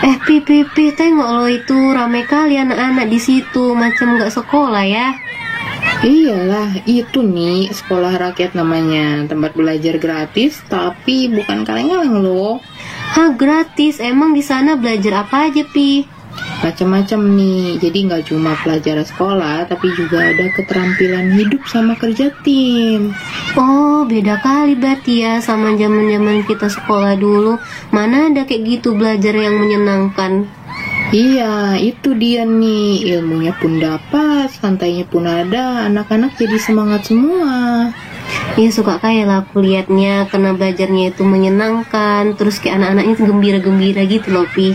Pi, tengok lo itu ramai kali anak-anak di situ, macam nggak sekolah ya. Iyalah, itu nih sekolah rakyat namanya, tempat belajar gratis, tapi bukan kaleng-kaleng loh. Hah, gratis? Emang di sana belajar apa aja, Pi? Macam-macam nih, jadi nggak cuma pelajaran sekolah, tapi juga ada keterampilan hidup sama kerja tim. Oh, beda kali berarti ya sama zaman-zaman kita sekolah dulu. Mana ada kayak gitu belajar yang menyenangkan. Iya, itu dia nih, ilmunya pun dapat, santainya pun ada, anak-anak jadi semangat semua. Ya suka kayak lah aku liatnya, karena belajarnya itu menyenangkan. Terus kayak anak-anaknya itu gembira-gembira gitu loh, Pi.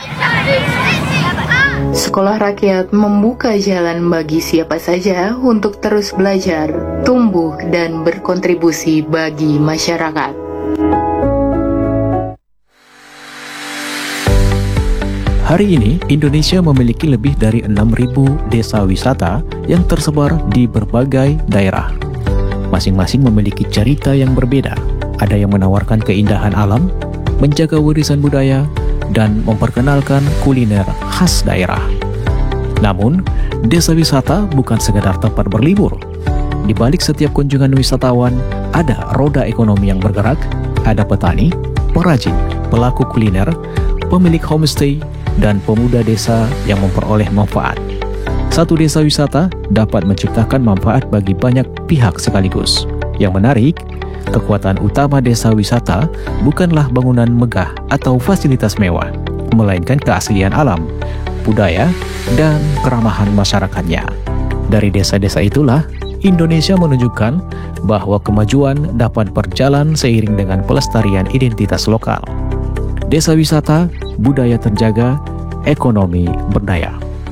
Sekolah rakyat membuka jalan bagi siapa saja untuk terus belajar, tumbuh, dan berkontribusi bagi masyarakat. Hari ini, Indonesia memiliki lebih dari 6.000 desa wisata yang tersebar di berbagai daerah. Masing-masing memiliki cerita yang berbeda. Ada yang menawarkan keindahan alam, menjaga warisan budaya, dan memperkenalkan kuliner khas daerah. Namun, desa wisata bukan sekadar tempat berlibur. Di balik setiap kunjungan wisatawan, ada roda ekonomi yang bergerak, ada petani, perajin, pelaku kuliner, pemilik homestay, dan pemuda desa yang memperoleh manfaat. Satu desa wisata dapat menciptakan manfaat bagi banyak pihak sekaligus. Yang menarik, kekuatan utama desa wisata bukanlah bangunan megah atau fasilitas mewah, melainkan keaslian alam, budaya, dan keramahan masyarakatnya. Dari desa-desa itulah, Indonesia menunjukkan bahwa kemajuan dapat berjalan seiring dengan pelestarian identitas lokal. Desa wisata, budaya terjaga, ekonomi berdaya.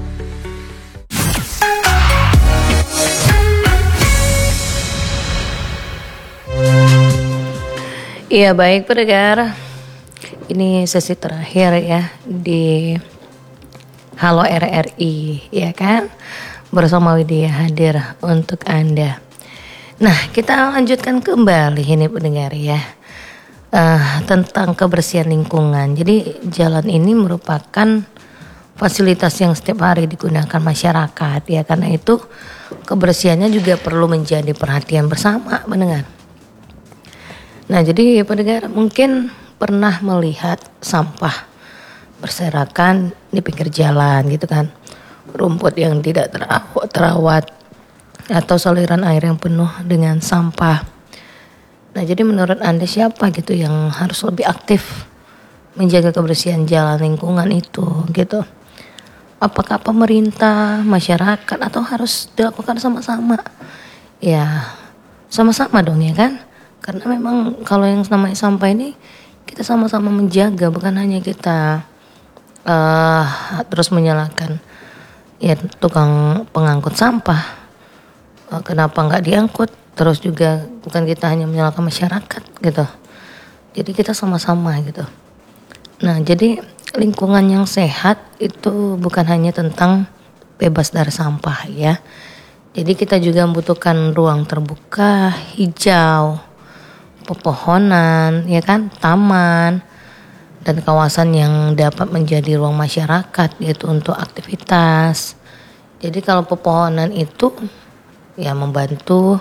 Iya, baik pendengar. Ini sesi terakhir ya di Halo RRI, ya kan? Bersama Widya hadir untuk Anda. Nah, kita lanjutkan kembali ini pendengar ya. Tentang kebersihan lingkungan. Jadi jalan ini merupakan fasilitas yang setiap hari digunakan masyarakat ya, karena itu kebersihannya juga perlu menjadi perhatian bersama pendengar. Nah, jadi pendengar mungkin pernah melihat sampah berserakan di pinggir jalan gitu kan, rumput yang tidak terawat atau saluran air yang penuh dengan sampah. Nah, jadi menurut Anda siapa gitu yang harus lebih aktif menjaga kebersihan jalan lingkungan itu gitu? Apakah pemerintah, masyarakat, atau harus dilakukan sama-sama? Ya, sama-sama dong ya kan? Karena memang kalau yang namanya sampah ini kita sama-sama menjaga, bukan hanya kita terus menyalahkan ya tukang pengangkut sampah. Kenapa nggak diangkut? Terus juga bukan kita hanya menyalahkan masyarakat gitu. Jadi kita sama-sama gitu. Nah, jadi lingkungan yang sehat itu bukan hanya tentang bebas dari sampah ya. Jadi kita juga membutuhkan ruang terbuka, hijau, pepohonan, ya kan, taman, dan kawasan yang dapat menjadi ruang masyarakat yaitu untuk aktivitas. Jadi kalau pepohonan itu ya membantu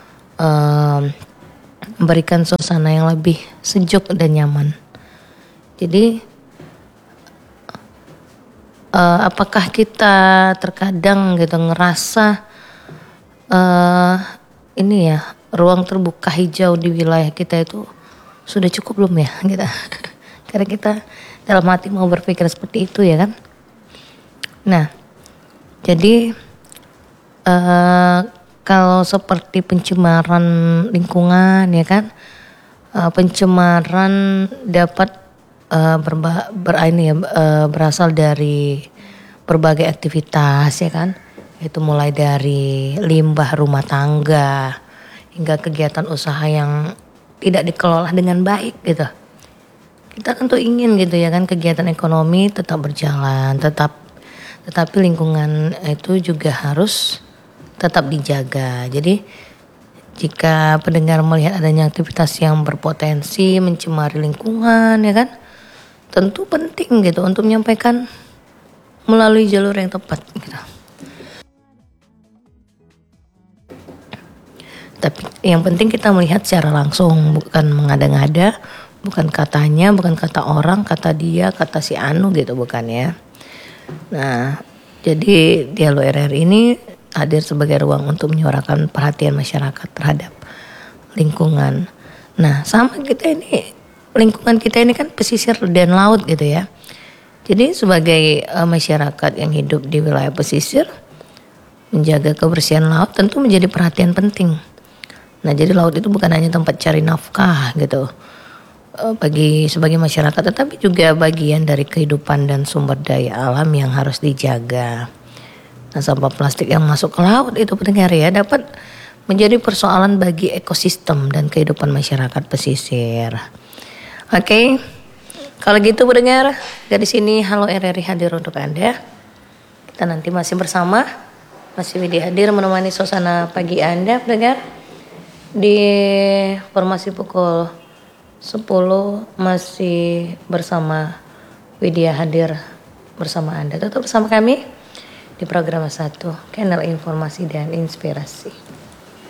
memberikan suasana yang lebih sejuk dan nyaman. Jadi apakah kita terkadang gitu ngerasa ini ya, ruang terbuka hijau di wilayah kita itu sudah cukup belum ya gitu. Karena kita dalam hati mau berpikir seperti itu ya kan. Nah, jadi kalau seperti pencemaran lingkungan ya kan, pencemaran dapat berasal dari berbagai aktivitas ya kan, itu mulai dari limbah rumah tangga hingga kegiatan usaha yang tidak dikelola dengan baik gitu. Kita tentu ingin gitu ya kan kegiatan ekonomi tetap berjalan, tetapi lingkungan itu juga harus tetap dijaga. Jadi jika pendengar melihat adanya aktivitas yang berpotensi mencemari lingkungan ya kan, tentu penting gitu untuk menyampaikan melalui jalur yang tepat gitu. Tapi yang penting kita melihat secara langsung, bukan mengada-ngada, bukan katanya, bukan kata orang, kata dia, kata si Anu gitu, bukan ya. Nah, jadi Dialog RRI ini hadir sebagai ruang untuk menyuarakan perhatian masyarakat terhadap lingkungan. Nah, sama kita ini, lingkungan kita ini kan pesisir dan laut gitu ya. Jadi sebagai masyarakat yang hidup di wilayah pesisir, menjaga kebersihan laut tentu menjadi perhatian penting. Nah, jadi laut itu bukan hanya tempat cari nafkah gitu bagi sebagai masyarakat, tetapi juga bagian dari kehidupan dan sumber daya alam yang harus dijaga. Nah, sampah plastik yang masuk ke laut itu pendengar ya dapat menjadi persoalan bagi ekosistem dan kehidupan masyarakat pesisir. Oke. Kalau gitu pendengar, dari sini Halo RRI hadir untuk Anda. Kita nanti masih bersama, masih Widya hadir menemani suasana pagi Anda pendengar. Di formasi pukul 10 masih bersama Widya hadir bersama Anda. Tetap bersama kami di program 1 Kanal Informasi dan Inspirasi.